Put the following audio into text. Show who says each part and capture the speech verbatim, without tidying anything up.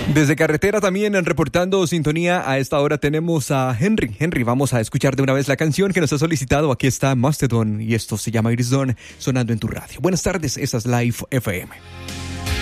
Speaker 1: Desde carretera también reportando sintonía a esta hora tenemos a Henry. Henry, vamos a escuchar de una vez la canción que nos ha solicitado. Aquí está Mastodon y esto se llama Iris Dawn sonando en tu radio. Buenas tardes, esa es Live F M.